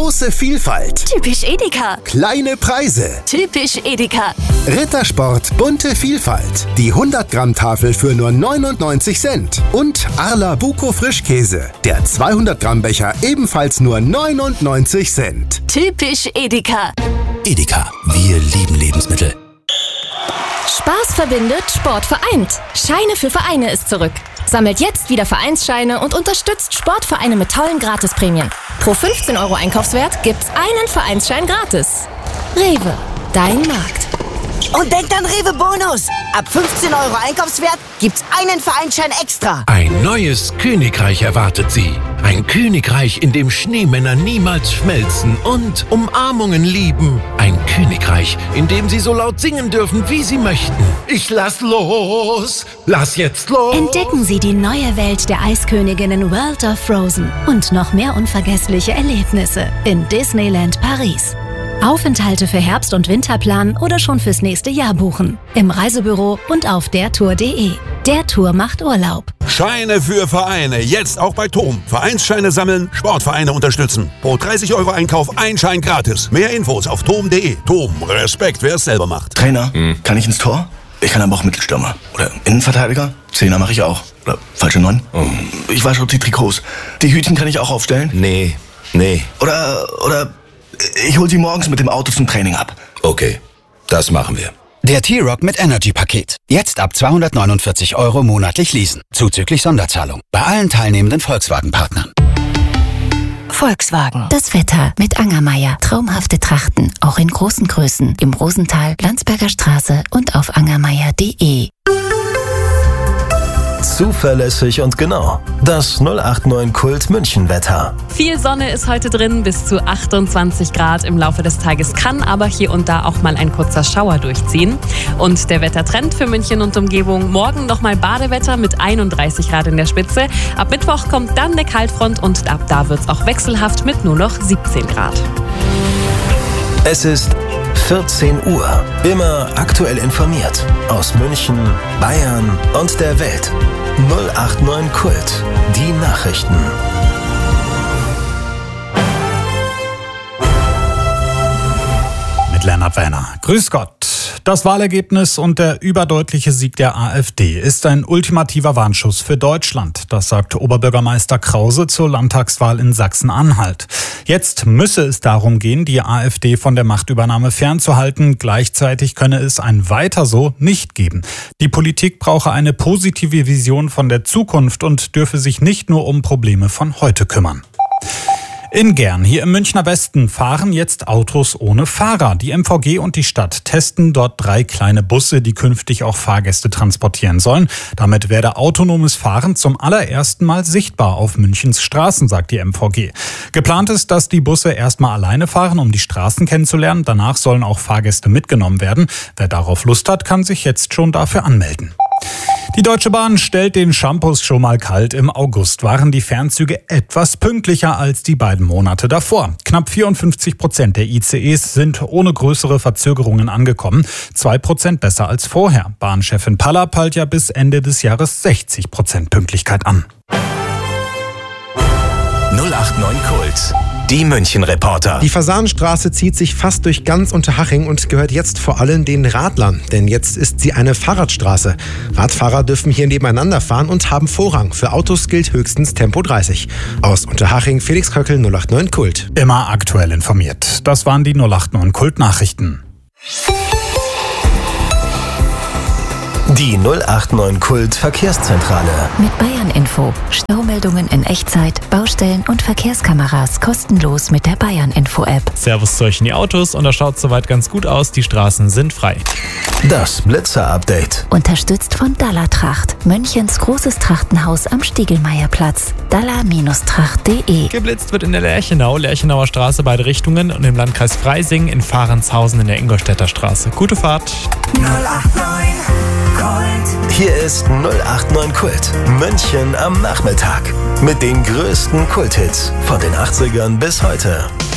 Große Vielfalt. Typisch Edeka. Kleine Preise. Typisch Edeka. Rittersport bunte Vielfalt. Die 100-Gramm-Tafel für nur 99 Cent. Und Arla Buko Frischkäse. Der 200-Gramm-Becher ebenfalls nur 99 Cent. Typisch Edeka. Edeka, wir lieben Lebensmittel. Spaß verbindet, Sport vereint. Scheine für Vereine ist zurück. Sammelt jetzt wieder Vereinsscheine und unterstützt Sportvereine mit tollen Gratisprämien. Pro 15 € Einkaufswert gibt's einen Vereinsschein gratis. Rewe, dein Markt. Und denkt an Rewe Bonus. Ab 15 € Einkaufswert gibt's einen Vereinsschein extra. Ein neues Königreich erwartet Sie. Ein Königreich, in dem Schneemänner niemals schmelzen und Umarmungen lieben. Ein Königreich, in dem Sie so laut singen dürfen, wie Sie möchten. Ich lass los. Lass jetzt los. Entdecken Sie die neue Welt der Eisköniginnen World of Frozen und noch mehr unvergessliche Erlebnisse in Disneyland Paris. Aufenthalte für Herbst- und Winterplan oder schon fürs nächste Jahr buchen. Im Reisebüro und auf dertour.de. Der Tour macht Urlaub. Scheine für Vereine. Jetzt auch bei TOM. Vereinsscheine sammeln, Sportvereine unterstützen. Pro 30 € Einkauf ein Schein gratis. Mehr Infos auf tom.de. TOM. Respekt, wer es selber macht. Trainer, kann ich ins Tor? Ich kann aber auch Mittelstürmer. Oder Innenverteidiger? Zehner mache ich auch. Oder falsche 9? Ich wasche auch die Trikots. Die Hütchen kann ich auch aufstellen? Nee. Oder ich hol sie morgens mit dem Auto zum Training ab. Okay, das machen wir. Der T-Rock mit Energy-Paket. Jetzt ab 249 € monatlich leasen. Zuzüglich Sonderzahlung. Bei allen teilnehmenden Volkswagen-Partnern. Volkswagen. Das Wetter mit Angermeier. Traumhafte Trachten, auch in großen Größen. Im Rosental, Landsberger Straße und auf angermeier.de. Zuverlässig und genau. Das 089 Kult München Wetter. Viel Sonne ist heute drin, bis zu 28 Grad im Laufe des Tages, kann aber hier und da auch mal ein kurzer Schauer durchziehen. Und der Wettertrend für München und Umgebung: morgen nochmal Badewetter mit 31 Grad in der Spitze. Ab Mittwoch kommt dann eine Kaltfront und ab da wird's auch wechselhaft mit nur noch 17 Grad. Es ist 14 Uhr. Immer aktuell informiert. Aus München, Bayern und der Welt. 089 Kult. Die Nachrichten. Mit Lennart Werner. Grüß Gott. Das Wahlergebnis und der überdeutliche Sieg der AfD ist ein ultimativer Warnschuss für Deutschland. Das sagte Oberbürgermeister Krause zur Landtagswahl in Sachsen-Anhalt. Jetzt müsse es darum gehen, die AfD von der Machtübernahme fernzuhalten. Gleichzeitig könne es ein Weiter so nicht geben. Die Politik brauche eine positive Vision von der Zukunft und dürfe sich nicht nur um Probleme von heute kümmern. In Gern, hier im Münchner Westen, fahren jetzt Autos ohne Fahrer. Die MVG und die Stadt testen dort 3 kleine Busse, die künftig auch Fahrgäste transportieren sollen. Damit werde autonomes Fahren zum allerersten Mal sichtbar auf Münchens Straßen, sagt die MVG. Geplant ist, dass die Busse erstmal alleine fahren, um die Straßen kennenzulernen. Danach sollen auch Fahrgäste mitgenommen werden. Wer darauf Lust hat, kann sich jetzt schon dafür anmelden. Die Deutsche Bahn stellt den Shampoos schon mal kalt. Im August waren die Fernzüge etwas pünktlicher als die beiden Monate davor. Knapp 54% der ICEs sind ohne größere Verzögerungen angekommen. 2% besser als vorher. Bahnchefin Palla peilt ja bis Ende des Jahres 60% Pünktlichkeit an. 089 Kult. Die München-Reporter. Die Fasanenstraße zieht sich fast durch ganz Unterhaching und gehört jetzt vor allem den Radlern. Denn jetzt ist sie eine Fahrradstraße. Radfahrer dürfen hier nebeneinander fahren und haben Vorrang. Für Autos gilt höchstens Tempo 30. Aus Unterhaching, Felix Köckel, 089 Kult. Immer aktuell informiert. Das waren die 089 Kult-Nachrichten. Die 089 Kult Verkehrszentrale. Mit Bayern Info. Staumeldungen in Echtzeit, Baustellen und Verkehrskameras kostenlos mit der Bayern Info App. Servus zu euch in die Autos und das schaut soweit ganz gut aus. Die Straßen sind frei. Das Blitzer-Update. Unterstützt von Dalla-Tracht. Münchens großes Trachtenhaus am Stiegelmeierplatz. dalla-tracht.de. Geblitzt wird in der Lerchenauer Straße beide Richtungen und im Landkreis Freising in Fahrenshausen in der Ingolstädter Straße. Gute Fahrt. 089 Kult. Hier ist 089 Kult. München am Nachmittag. Mit den größten Kulthits von den 80ern bis heute.